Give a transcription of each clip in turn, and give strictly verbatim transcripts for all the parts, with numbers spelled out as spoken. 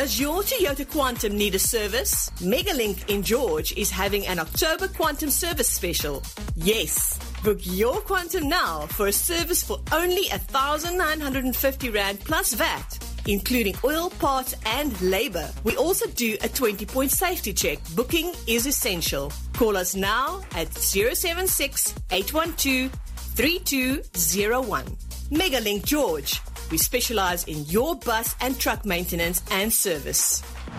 Does your Toyota Quantum need a service? Megalink in George is having an October Quantum service special. Yes, book your Quantum now for a service for only one thousand nine hundred fifty rand plus V A T, including oil, parts and labor. We also do a twenty-point safety check. Booking is essential. Call us now at zero seven six, eight one two, three two zero one. Megalink George. We specialize in your bus and truck maintenance and service.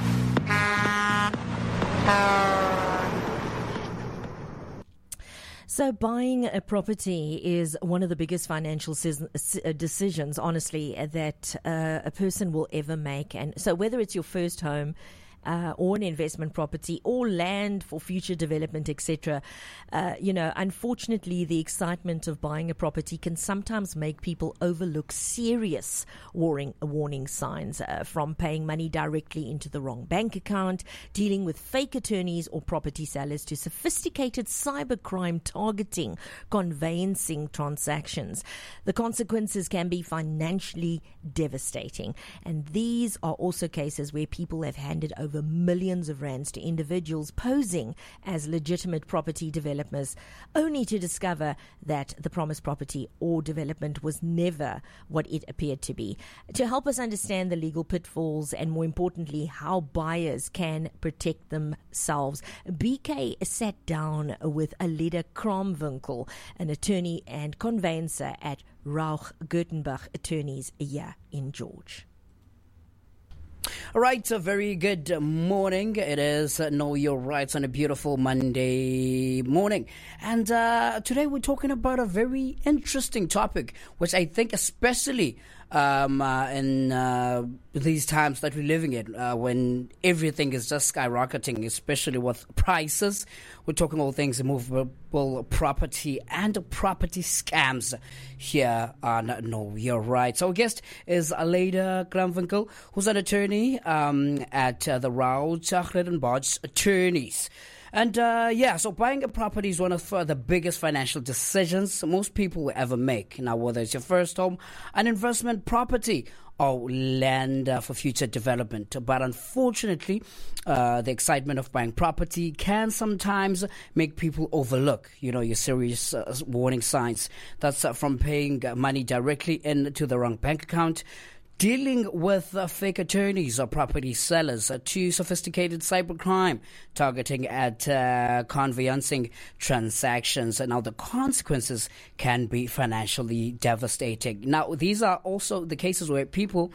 So buying a property is one of the biggest financial decisions, honestly, that uh, a person will ever make. And so whether it's your first home, Uh, or an investment property, or land for future development, et cetera. Uh, you know, unfortunately, the excitement of buying a property can sometimes make people overlook serious warning, warning signs, uh, from paying money directly into the wrong bank account, dealing with fake attorneys or property sellers, to sophisticated cybercrime targeting conveyancing transactions. The consequences can be financially devastating. And these are also cases where people have handed over millions of rands to individuals posing as legitimate property developers, only to discover that the promised property or development was never what it appeared to be. To help us understand the legal pitfalls and, more importantly, how buyers can protect themselves, B K sat down with Alida Kramwinkel, an attorney and conveyancer at Rauch Gutenberg Attorneys here in George. All right, a very good morning. It is uh, Know Your Rights on a beautiful Monday morning. And uh, today we're talking about a very interesting topic, which I think especially um, uh, in uh, these times that we're living in, uh, when everything is just skyrocketing, especially with prices. We're talking all things immovable property and property scams here on Know Your Rights. Our guest is Alida Kramwinkel, who's an attorney um, at uh, the Rauch Gutenberg Attorneys. And uh, yeah, so buying a property is one of uh, the biggest financial decisions most people will ever make. Now, whether it's your first home, an investment property, or land uh, for future development. But unfortunately, uh, the excitement of buying property can sometimes make people overlook, you know, your serious uh, warning signs. That's uh, from paying money directly into the wrong bank account, dealing with uh, fake attorneys or property sellers, uh, to sophisticated cybercrime targeting at uh, conveyancing transactions. And now the consequences can be financially devastating. Now, these are also the cases where people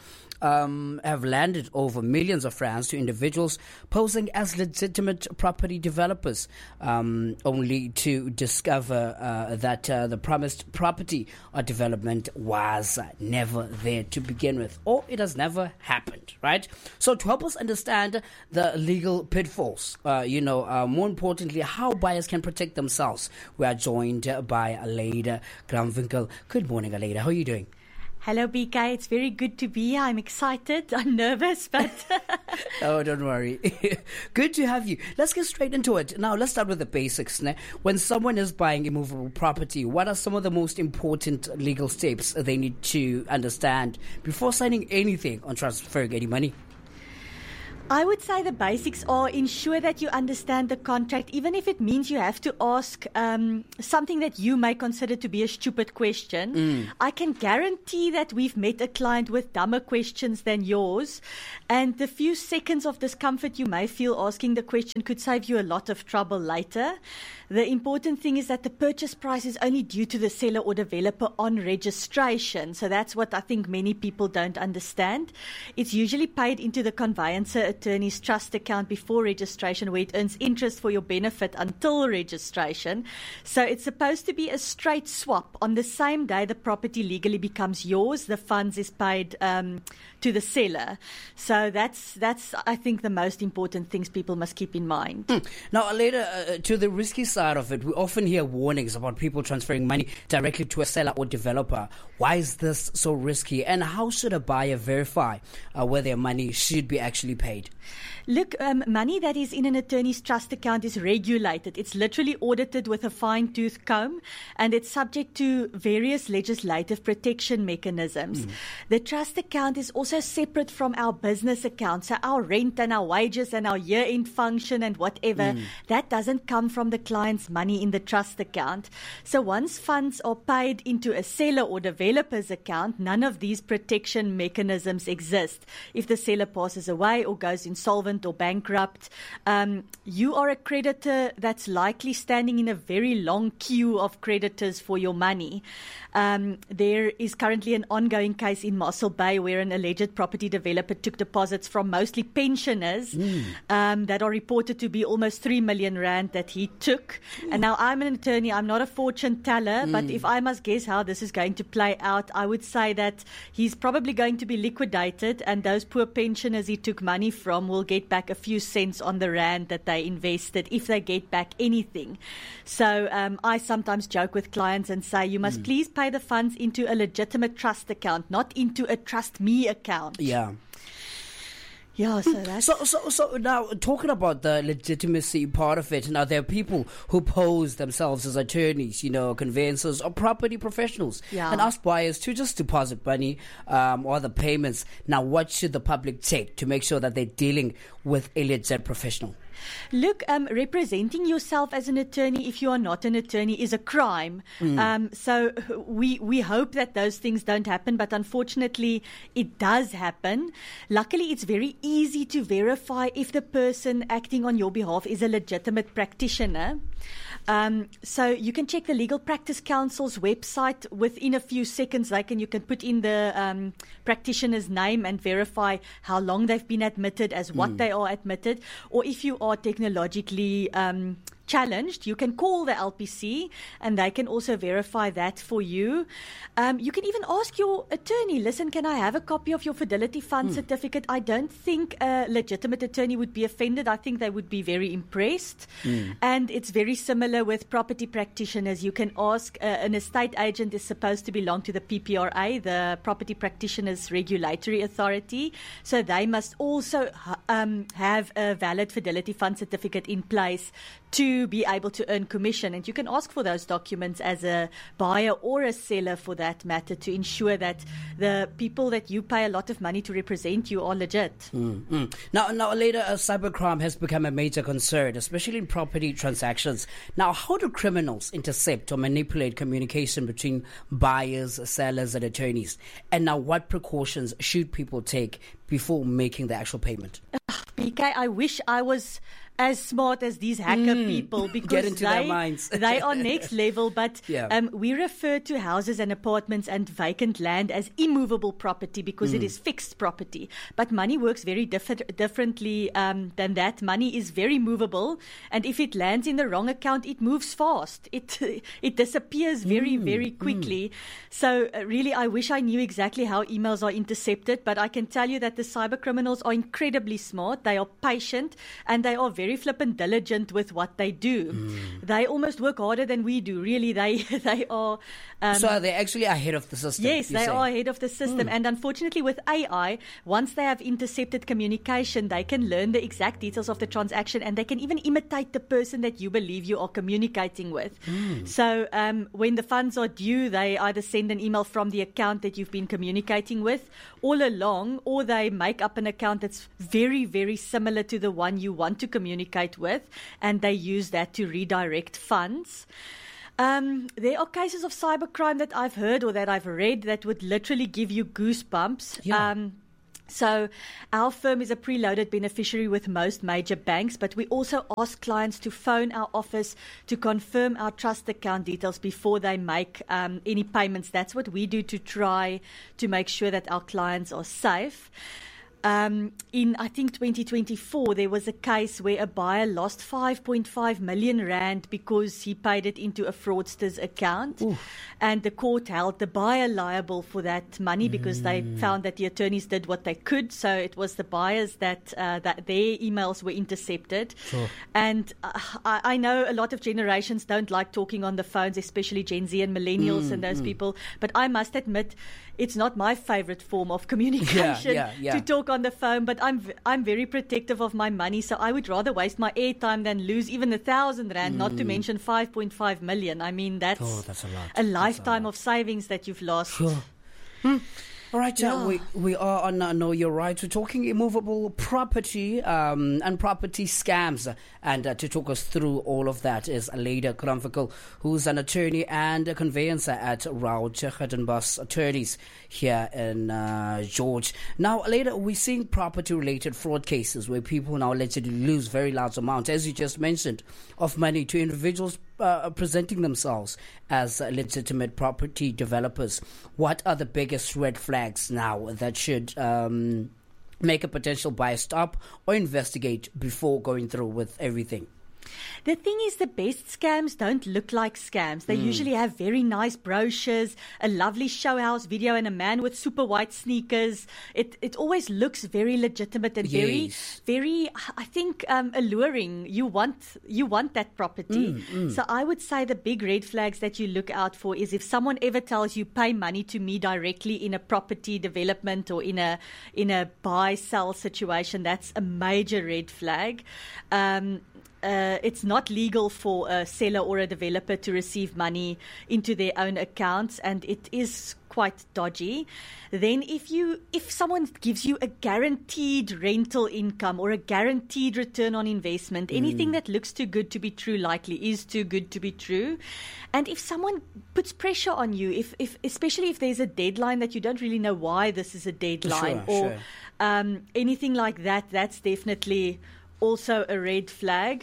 um, have landed over millions of rands to individuals posing as legitimate property developers, um, only to discover uh, that uh, the promised property or development was uh, never there to begin with, or it has never happened, right? So to help us understand the legal pitfalls, uh, you know, uh, more importantly, how buyers can protect themselves, we are joined by Alida Kramwinkel. Good morning, Alida. How are you doing? Hello, B K. It's very good to be here. I'm excited. I'm nervous, but... Oh, don't worry. Good to have you. Let's get straight into it. Now, let's start with the basics. When someone is buying immovable property, what are some of the most important legal steps they need to understand before signing anything on transferring any money? I would say the basics are ensure that you understand the contract, even if it means you have to ask um, something that you may consider to be a stupid question. Mm. I can guarantee that we've met a client with dumber questions than yours, and the few seconds of discomfort you may feel asking the question could save you a lot of trouble later. The important thing is that the purchase price is only due to the seller or developer on registration. So that's what I think many people don't understand. It's usually paid into the conveyancer attorney's trust account before registration, where it earns interest for your benefit until registration. So it's supposed to be a straight swap. On the same day the property legally becomes yours, the funds is paid um, to the seller. So that's, that's I think, the most important things people must keep in mind. Mm. Now, later, uh, to the risky side of it, we often hear warnings about people transferring money directly to a seller or developer. Why is this so risky? And how should a buyer verify uh, where their money should be actually paid? Look, um, money that is in an attorney's trust account is regulated. It's literally audited with a fine-tooth comb, and it's subject to various legislative protection mechanisms. Mm. The trust account is also separate from our business account. So our rent and our wages and our year-end function and whatever, mm. that doesn't come from the client's money in the trust account. So once funds are paid into a seller or developer's account, none of these protection mechanisms exist. If the seller passes away or goes insolvent or bankrupt, um, you are a creditor that's likely standing in a very long queue of creditors for your money. Um, there is currently an ongoing case in Mossel Bay where an alleged property developer took deposits from mostly pensioners mm. um, that are reported to be almost three million rand that he took. Mm. And now I'm an attorney, I'm not a fortune teller, mm. but if I must guess how this is going to play out, I would say that he's probably going to be liquidated, and those poor pensioners he took money from will get back a few cents on the rand that they invested, if they get back anything. So um, I sometimes joke with clients and say, you must mm. please pay the funds into a legitimate trust account, not into a Trust Me account. Yeah. Yeah, so that's... So, so, so now, talking about the legitimacy part of it, now there are people who pose themselves as attorneys, you know, conveyancers or property professionals, yeah. and ask buyers to just deposit money um, or the payments. Now, what should the public take to make sure that they're dealing with a legit professional? Look, um, representing yourself as an attorney, if you are not an attorney, is a crime. Mm. Um, so we we hope that those things don't happen, but unfortunately, it does happen. Luckily, it's very easy to verify if the person acting on your behalf is a legitimate practitioner. Um, so you can check the Legal Practice Council's website. Within a few seconds, they can, you can put in the um, practitioner's name and verify how long they've been admitted, as what mm. they are admitted. Or if you are technologically um, challenged, you can call the L P C and they can also verify that for you. Um, you can even ask your attorney, listen, can I have a copy of your Fidelity Fund mm. certificate? I don't think a legitimate attorney would be offended. I think they would be very impressed. Mm. And it's very similar with property practitioners. You can ask, uh, an estate agent is supposed to belong to the P P R A, the Property Practitioners Regulatory Authority. So they must also um, have a valid Fidelity Fund certificate in place to be able to earn commission. And you can ask for those documents as a buyer or a seller for that matter, to ensure that the people that you pay a lot of money to represent you are legit. Mm-hmm. Now, now later, uh, cybercrime has become a major concern, especially in property transactions. Now, how do criminals intercept or manipulate communication between buyers, sellers, and attorneys? And now, what precautions should people take before making the actual payment? B K, I wish I was as smart as these hacker mm, people, because get into they, their minds. they are next level. But yeah. um, we refer to houses and apartments and vacant land as immovable property because mm. it is fixed property. But money works very different, differently um, than that. Money is very movable, and if it lands in the wrong account, it moves fast. It it disappears very, mm, very quickly. Mm. So uh, really, I wish I knew exactly how emails are intercepted, but I can tell you that the cyber criminals are incredibly smart. They are patient, and they are very flippant diligent with what they do. Mm. They almost work harder than we do. Really, they they are. Um, so they're actually ahead of the system. Yes, they say. are ahead of the system. Mm. And unfortunately, with A I, once they have intercepted communication, they can learn the exact details of the transaction, and they can even imitate the person that you believe you are communicating with. Mm. So um, when the funds are due, they either send an email from the account that you've been communicating with all along, or they make up an account that's very, very similar to the one you want to communicate with, and they use that to redirect funds. Um, there are cases of cybercrime that I've heard or that I've read that would literally give you goosebumps. Yeah. Um, So our firm is a preloaded beneficiary with most major banks, but we also ask clients to phone our office to confirm our trust account details before they make um, any payments. That's what we do to try to make sure that our clients are safe. Um, in, I think, twenty twenty-four, there was a case where a buyer lost five point five million rand because he paid it into a fraudster's account. Ooh. And the court held the buyer liable for that money because mm. they found that the attorneys did what they could. So it was the buyers that, uh, that their emails were intercepted. Sure. And uh, I, I know a lot of generations don't like talking on the phones, especially Gen Z and millennials mm, and those mm. people. But I must admit, it's not my favorite form of communication yeah, yeah, yeah. to talk on the phone, but I'm v- I'm very protective of my money, so I would rather waste my airtime than lose even a thousand rand. Mm. Not to mention five point five million. I mean, that's, oh, that's a, lot. a lifetime a of savings that you've lost. Sure. Hmm. All right, Yeah. uh, we we are on uh, Know Your Rights. We're talking immovable property um, and property scams. And uh, to talk us through all of that is Leda Kramfikkel, who's an attorney and a conveyancer at Rauch Geddenbos Attorneys here in uh, George. Now, Leda, we're seeing property-related fraud cases where people now allegedly lose very large amounts, as you just mentioned, of money to individuals uh, presenting themselves as uh, legitimate property developers. What are the biggest red flags now that should um, make a potential buyer stop or investigate before going through with everything? The thing is, the best scams don't look like scams. They mm. usually have very nice brochures, a lovely show house video, and a man with super white sneakers. It it always looks very legitimate and yes. very, very, I think, um, alluring. You want you want that property. Mm, mm. So I would say the big red flags that you look out for is if someone ever tells you pay money to me directly in a property development or in a in a buy sell situation. That's a major red flag. Um, Uh, it's not legal for a seller or a developer to receive money into their own accounts, and it is quite dodgy. Then if you if someone gives you a guaranteed rental income or a guaranteed return on investment, mm. anything that looks too good to be true likely is too good to be true. And if someone puts pressure on you, if, if especially if there's a deadline that you don't really know why this is a deadline, sure, or sure. Um, anything like that, that's definitely also a red flag.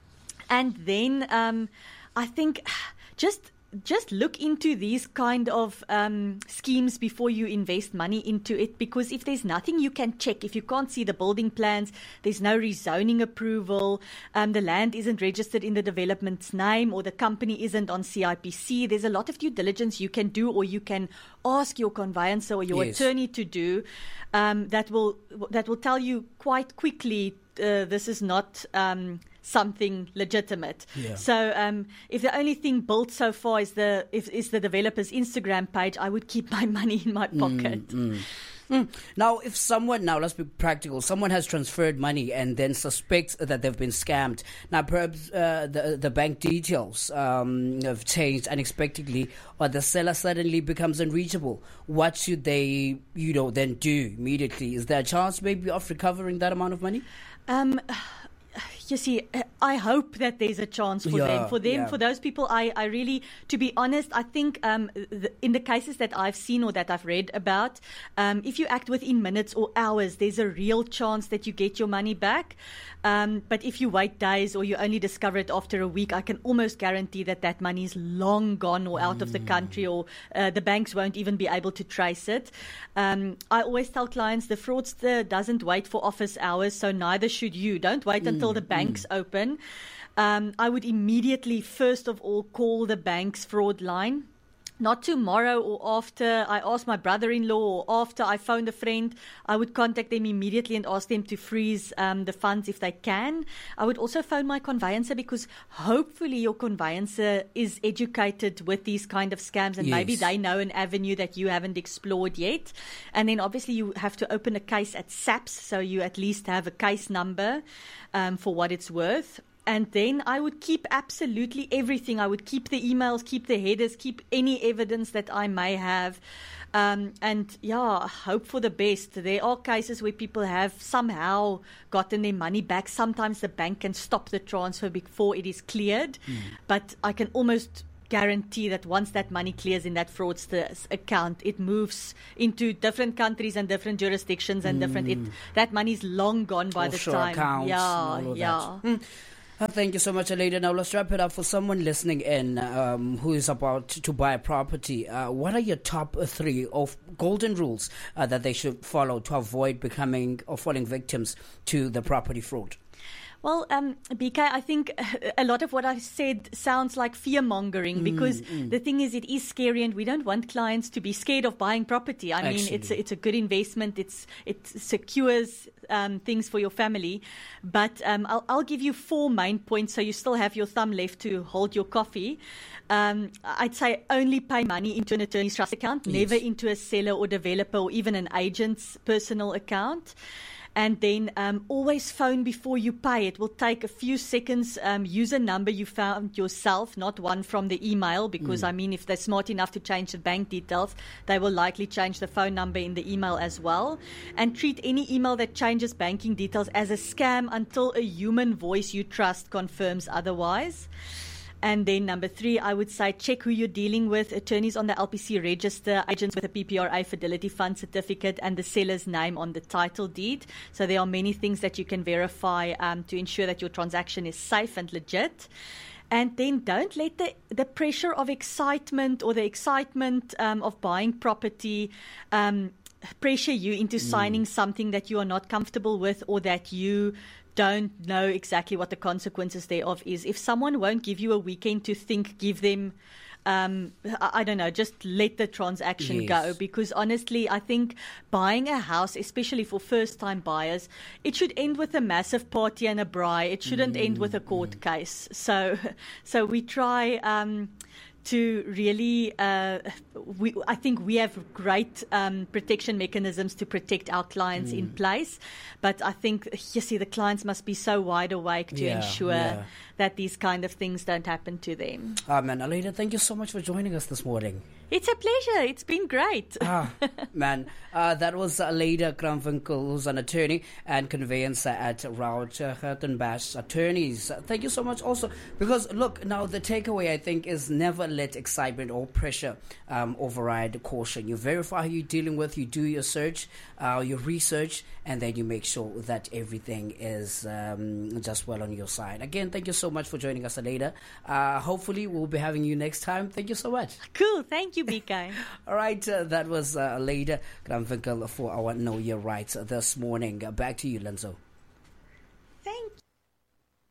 And then um, I think just just look into these kind of um, schemes before you invest money into it, because if there's nothing you can check, if you can't see the building plans, there's no rezoning approval, um, the land isn't registered in the development's name, or the company isn't on C I P C, there's a lot of due diligence you can do, or you can ask your conveyancer or your yes. attorney to do, um, that will that will tell you quite quickly uh, this is not um, something legitimate. Yeah. So um, if the only thing built so far is the if, is the developer's Instagram page, I would keep my money in my pocket. Mm, mm. Mm. Now, if someone, now let's be practical, someone has transferred money and then suspects that they've been scammed. Now, perhaps uh, the, the bank details um, have changed unexpectedly, or the seller suddenly becomes unreachable. What should they, you know, then do immediately? Is there a chance maybe of recovering that amount of money? Um, you see, I hope that there's a chance for yeah, them. For them, yeah. for those people, I, I really, to be honest, I think um, the, in the cases that I've seen or that I've read about, um, if you act within minutes or hours, there's a real chance that you get your money back. Um, but if you wait days or you only discover it after a week, I can almost guarantee that that money is long gone or out mm. of the country, or uh, the banks won't even be able to trace it. Um, I always tell clients the fraudster doesn't wait for office hours, so neither should you. Don't wait mm. until the banks mm. open. Um, I would immediately, first of all, call the bank's fraud line. Not tomorrow or after I ask my brother-in-law or after I phoned a friend. I would contact them immediately and ask them to freeze um, the funds if they can. I would also phone my conveyancer, because hopefully your conveyancer is educated with these kind of scams, and yes. maybe they know an avenue that you haven't explored yet. And then obviously you have to open a case at SAPS, so you at least have a case number um, for what it's worth. And then I would keep absolutely everything. I would keep the emails, keep the headers, keep any evidence that I may have. Um, and, yeah, hope for the best. There are cases where people have somehow gotten their money back. Sometimes the bank can stop the transfer before it is cleared. Mm. But I can almost guarantee that once that money clears in that fraudster's account, it moves into different countries and different jurisdictions and mm. different. It, that money is long gone by Offshore the time. Accounts yeah, and all of yeah. That. Mm. Uh, thank you so much, Aleda. Now let's wrap it up. For someone listening in um, who is about to buy a property, uh, what are your top three of golden rules uh, that they should follow to avoid becoming or falling victims to the property fraud? Well, um, B K, I think a lot of what I said sounds like fear-mongering mm, because mm. the thing is, it is scary and we don't want clients to be scared of buying property. I Actually. mean, it's a, it's a good investment. It's It secures um, things for your family. But um, I'll, I'll give you four main points so you still have your thumb left to hold your coffee. Um, I'd say only pay money into an attorney's trust account, yes. never into a seller or developer or even an agent's personal account. And then um, always phone before you pay. It will take a few seconds. Um, use a number you found yourself, not one from the email, because, mm. I mean, if they're smart enough to change the bank details, they will likely change the phone number in the email as well. And treat any email that changes banking details as a scam until a human voice you trust confirms otherwise. And then number three, I would say check who you're dealing with. Attorneys on the L P C register, agents with a P P R A Fidelity Fund certificate, and the seller's name on the title deed. So there are many things that you can verify um, to ensure that your transaction is safe and legit. And then don't let the, the pressure of excitement or the excitement um, of buying property um, pressure you into mm. signing something that you are not comfortable with or that you don't know exactly what the consequences thereof is. If someone won't give you a weekend to think, give them, um, I don't know, just let the transaction yes. go. Because honestly, I think buying a house, especially for first-time buyers, it should end with a massive party and a braai. It shouldn't mm. end with a court mm. case. So, so we try Um, to really, uh, we, I think we have great um, protection mechanisms to protect our clients mm. in place. But I think, you see, the clients must be so wide awake to yeah, ensure yeah. that these kind of things don't happen to them. Ah, man, Alida, thank you so much for joining us this morning. It's a pleasure. It's been great. ah, man, uh, that was Alida Kramwinkel, who's an attorney and conveyancer at Rauch Hertenbash Attorneys. Uh, thank you so much also, because look, now the takeaway, I think, is never let excitement or pressure um, override caution. You verify who you're dealing with, you do your search, uh, your research, and then you make sure that everything is um, just well on your side. Again, thank you so much for joining us, Alida. Uh, hopefully, we'll be having you next time. Thank you so much. Cool. Thank you, B K. All right, uh, that was uh, Alida Kramwinkel for our Know Your Rights this morning. Uh, back to you, Lenzo. Thank